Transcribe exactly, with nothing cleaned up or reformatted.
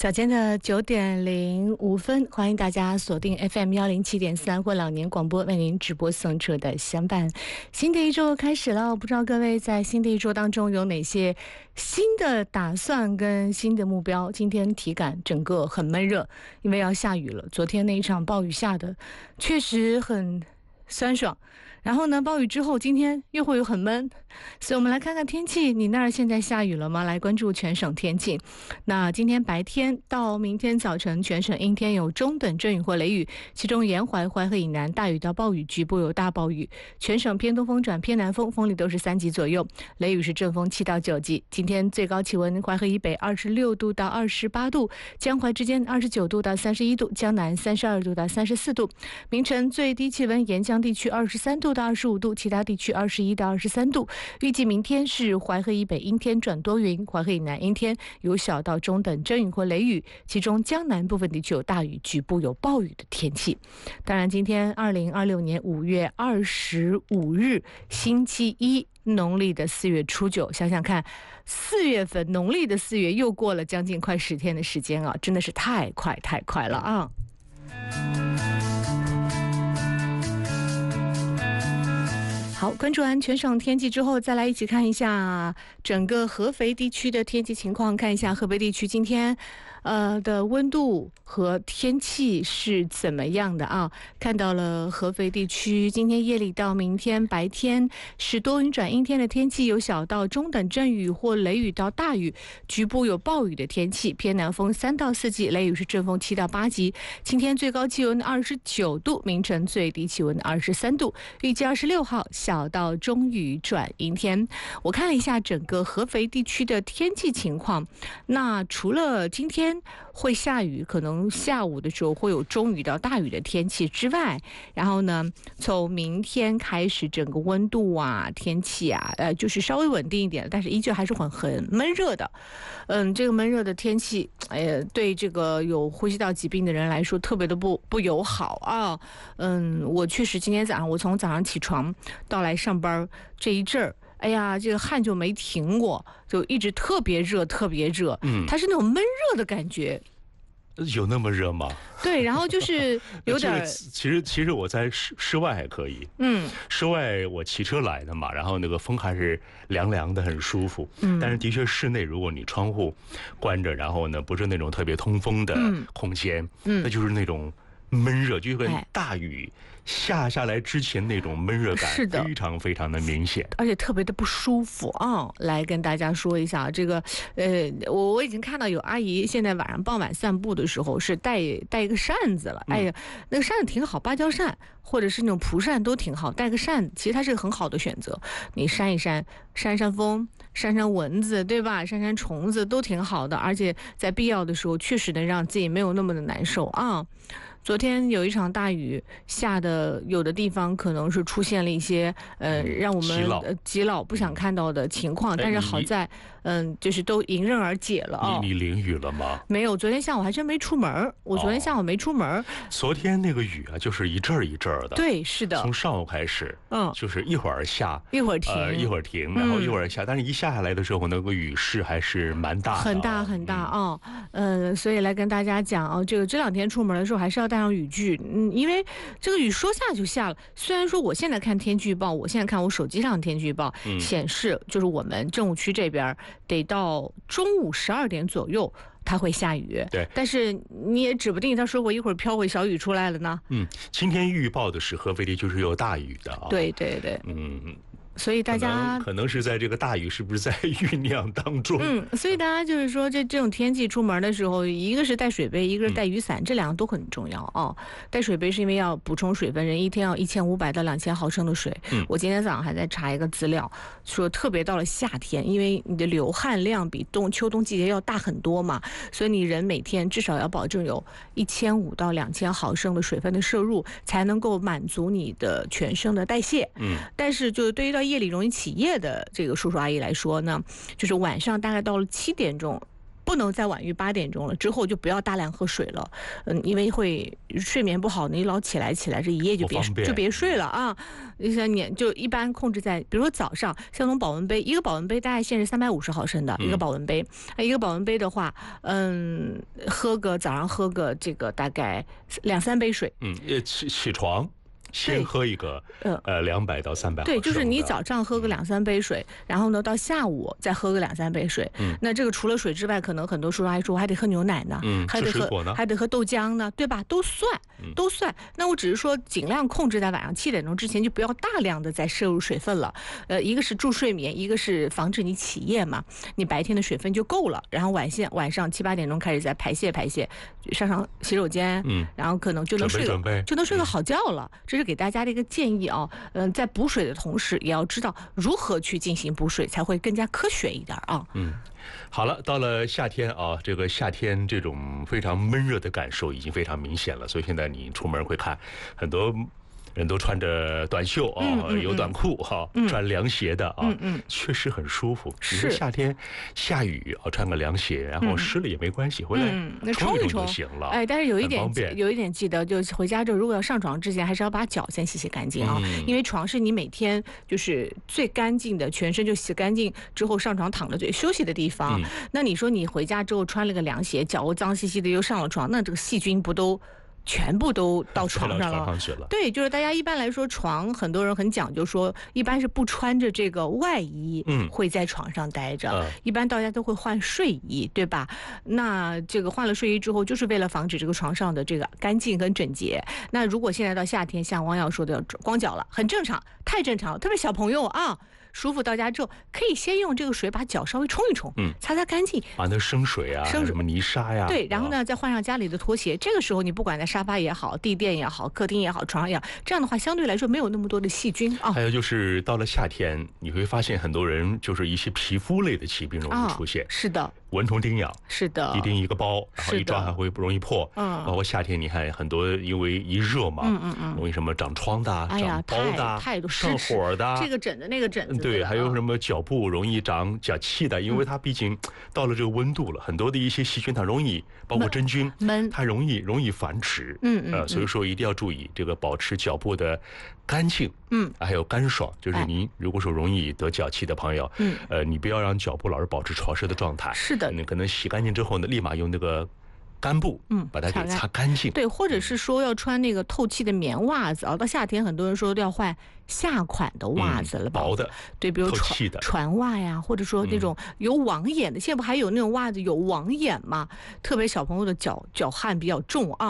早间的九点零五分，欢迎大家锁定 F M 幺零七点三或老年广播为您直播送出的相伴。新的一周开始了，不知道各位在新的一周当中有哪些新的打算跟新的目标？今天体感整个很闷热，因为要下雨了。昨天那一场暴雨下的确实很酸爽，然后呢，暴雨之后今天又会有很闷，所以我们来看看天气。你那儿现在下雨了吗？来关注全省天气。那今天白天到明天早晨，全省阴天，有中等阵雨或雷雨，其中沿淮淮河以南大雨到暴雨，局部有大暴雨。全省偏东风转偏南风，风力都是三级左右，雷雨是阵风七到九级。今天最高气温，淮河以北二十六度到二十八度，江淮之间二十九度到三十一度，江南三十二度到三十四度。明晨最低气温，沿江地区二十三度到二十五度，其他地区二十一到二十三度。预计明天是淮河以北阴天转多云，淮河以南阴天，有小到中等阵雨或雷雨，其中江南部分地区有大雨，局部有暴雨的天气。当然，今天二零二六年五月二十五日星期一，农历的四月初九，想想看，四月份农历的四月又过了将近快十天的时间啊，真的是太快太快了啊！好，关注完全省天气之后，再来一起看一下整个合肥地区的天气情况。看一下合肥地区今天呃的温度和天气是怎么样的啊？看到了合肥地区今天夜里到明天白天是多云转阴天的天气，有小到中等阵雨或雷雨到大雨，局部有暴雨的天气，偏南风三到四级，雷雨是阵风七到八级。今天最高气温二十九度，明晨最低气温二十三度，预计二十六号小到中雨转阴天。我看了一下整个合肥地区的天气情况，那除了今天会下雨，可能下午的时候会有中雨到大雨的天气之外，然后呢，从明天开始，整个温度啊、天气啊，呃，就是稍微稳定一点，但是依旧还是很很闷热的。嗯，这个闷热的天气，呃，对这个有呼吸道疾病的人来说特别的不不友好啊。嗯，我确实今天早上，我从早上起床到来上班这一阵儿。哎呀，这个汗就没停过，就一直特别热，特别热。嗯，它是那种闷热的感觉。 有那么热吗？ 对，然后就是有点、 这个、其实其实我在室室外还可以。嗯，室外我骑车来的嘛，然后那个风还是凉凉的，很舒服。嗯，但是的确室内如果你窗户关着，然后呢不是那种特别通风的空间，嗯，那就是那种闷热，就跟大雨下下来之前那种闷热感，是的，非常非常的明显， 而且特别的不舒服啊！来跟大家说一下，这个呃，我我已经看到有阿姨现在晚上傍晚散步的时候是带带一个扇子了。哎呀，那个扇子挺好，芭蕉扇或者是那种蒲扇都挺好，带个扇子其实它是个很好的选择。你扇一扇，扇扇风，扇扇蚊子，对吧？扇扇虫子都挺好的，而且在必要的时候确实能让自己没有那么的难受啊。昨天有一场大雨下的，有的地方可能是出现了一些呃让我们呃耆老不想看到的情况，但是好在嗯就是都迎刃而解了啊。 你你淋雨了吗？ 没有，昨天下午还真没出门，我昨天下午没出门。哦、 昨天那个雨啊，就是一阵儿一阵儿的。 对，是的。从上午开始，嗯，就是一会儿下， 一会儿停， 呃，一会儿停，然后一会儿下，嗯、但是一下下来的时候，那个雨势还是蛮大的、啊， 很大很大啊。嗯、呃，所以来跟大家讲啊，这个这两天出门的时候还是要带上雨具，嗯，因为这个雨说下就下了。虽然说我现在看天气预报，我现在看我手机上的天气预报、嗯、显示，就是我们政务区这边得到中午十二点左右它会下雨。 对， 但是你也指不定，他说过一会儿飘会小雨出来了呢。 嗯，今天预报的是合肥地区是有大雨的啊。 对对对， 嗯。 所以大家可能, 可能是在这个大雨是不是在酝酿当中？ 嗯，所以大家就是说，这这种天气出门的时候，一个是带水杯，一个是带雨伞，嗯、这两个都很重要啊。带水杯是因为要补充水分，人一天要一千五百到两千毫升的水。嗯，我今天早上还在查一个资料，说特别到了夏天，因为你的流汗量比冬秋冬季节要大很多嘛，所以你人每天至少要保证有一千五到两千毫升的水分的摄入，才能够满足你的全身的代谢。嗯，但是就对于到夜里容易起夜的这个叔叔阿姨来说呢，就是晚上大概到了七点钟，不不能再晚于八点钟了，之后就不要大量喝水了，嗯，因为会睡眠不好，你老起来起来，这一夜就别就别睡了啊。像你就一般控制在，比如说早上，像那种保温杯，一个保温杯大概限是三百五十毫升的、嗯、一个保温杯，一个保温杯的话，嗯，喝个早上喝个这个大概两三杯水， 嗯，起起床。先喝一个，呃，两百到三百。 对，就是你早上喝个两三杯水，嗯、然后呢，到下午再喝个两三杯水。嗯，那这个除了水之外，可能很多叔叔还说还得喝牛奶呢， 嗯， 还得喝还得喝豆浆呢，对吧？都算，都算。那我只是说尽量控制在晚上七点钟之前，就不要大量的再摄入水分了。呃，一个是助睡眠，一个是防止你起夜嘛，你白天的水分就够了。然后晚线晚上七八点钟开始再排泄排泄，上上洗手间，嗯，然后可能就能睡个就能睡个好觉了。这是给大家的一个建议啊，嗯，在补水的同时，也要知道如何去进行补水，才会更加科学一点啊。 嗯，好了，到了夏天啊，这个夏天这种非常闷热的感受已经非常明显了，所以现在你出门会看很多人都穿着短袖啊，嗯嗯、有短裤哈、啊嗯，穿凉鞋的啊，嗯嗯、确实很舒服。是夏天下雨啊，穿个凉鞋，然后湿了也没关系，嗯、回来冲一冲就行了。 哎，但是有一点有一点记得，就回家之后如果要上床之前，还是要把脚先洗洗干净啊，嗯、因为床是你每天就是最干净的，全身就洗干净之后上床躺着最休息的地方。嗯、那你说你回家之后穿了个凉鞋，脚脏兮兮的又上了床，那这个细菌不都？全部都到床上了， 了对，就是大家一般来说床，很多人很讲究说，一般是不穿着这个外衣，嗯，会在床上待着、嗯，一般大家都会换睡衣，对吧？那这个换了睡衣之后，就是为了防止这个床上的这个干净跟整洁。那如果现在到夏天，像汪耀说的光脚了，很正常，太正常了，特别小朋友啊。舒服到家之后，可以先用这个水把脚稍微冲一冲，嗯，擦擦干净， 把那生水啊、生什么泥沙呀， 对，然后呢，再换上家里的拖鞋。这个时候，你不管在沙发也好、地垫也好、客厅也好、床上也好，这样的话相对来说没有那么多的细菌啊。 还有就是到了夏天，你会发现很多人就是一些皮肤类的疾病容易出现， 啊、是的。 蚊虫叮咬， 是的， 一叮一个包，然后一抓还会不容易破。嗯，包括夏天，你看很多因为一热嘛，嗯嗯嗯，容易什么长疮的、 哎、 长包的、 太多上火的， 这个疹子那个疹子。 对，还有什么脚部容易长脚气的，因为它毕竟到了这个温度了，很多的一些细菌它容易，包括真菌， 闷， 它容易容易繁殖。 嗯嗯， 呃，所以说一定要注意这个保持脚部的干净。嗯，还有干爽，就是您如果说容易得脚气的朋友，嗯，呃，你不要让脚部老是保持潮湿的状态。 是的， 你可能洗干净之后呢，立马用那个干布，嗯，把它给擦干净。 对，或者是说要穿那个透气的棉袜子啊。到夏天，很多人说要换夏款的袜子了， 嗯、薄的， 对，比如船船袜呀，或者说那种有网眼的。嗯、现在不还有那种袜子有网眼吗？特别小朋友的脚脚汗比较重啊。